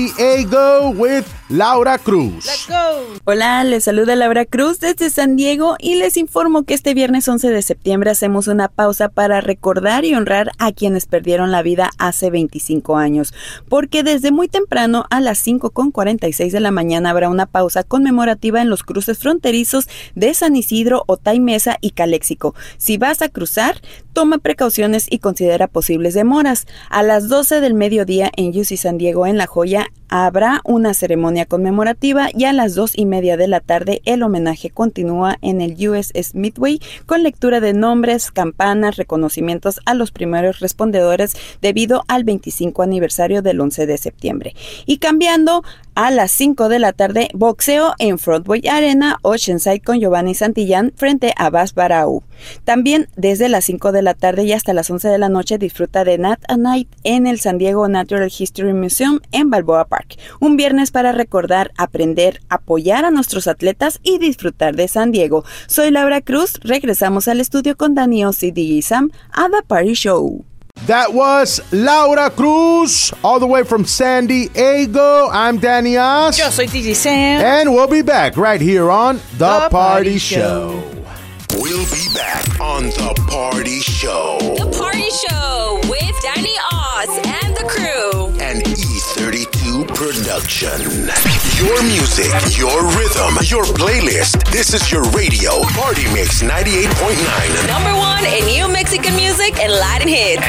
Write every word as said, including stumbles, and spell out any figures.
Diego with Laura Cruz. Let's go. Hola, les saluda Laura Cruz desde San Diego y les informo que este viernes once de septiembre hacemos una pausa para recordar y honrar a quienes perdieron la vida hace veinticinco años, porque desde muy temprano a las cinco con cuarenta y seis de la mañana habrá una pausa conmemorativa en los cruces fronterizos de San Isidro, Otay Mesa y Caléxico. Si vas a cruzar, toma precauciones y considera posibles demoras. A las doce del mediodía en U C San Diego en La Joya habrá una ceremonia conmemorativa y a las dos y media de la tarde el homenaje continúa en el U S S Midway con lectura de nombres, campanas, reconocimientos a los primeros respondedores debido al veinticinco aniversario del once de septiembre. Y cambiando, a las cinco de la tarde, boxeo en Frontway Arena, Oceanside con Giovanni Santillán frente a Bas Barau. También desde las cinco de la tarde y hasta las once de la noche disfruta de Nat a Night en el San Diego Natural History Museum en Balboa Park. Un viernes para recordar, aprender, apoyar a nuestros atletas y disfrutar de San Diego. Soy Laura Cruz, regresamos al estudio con Dani Ozzy, D J Sam a The Party Show. That was Laura Cruz, all the way from San Diego. I'm Danny Oz. Yo soy D J Sam. And we'll be back right here on The, The Party, Party Show. Show. We'll be back on The Party Show. The Party Show with Danny Oz and the crew. An E thirty-two production. Your music, your rhythm, your playlist. This is your radio. Party Mix ninety-eight point nine. Number one in new Mexican music and Latin hits.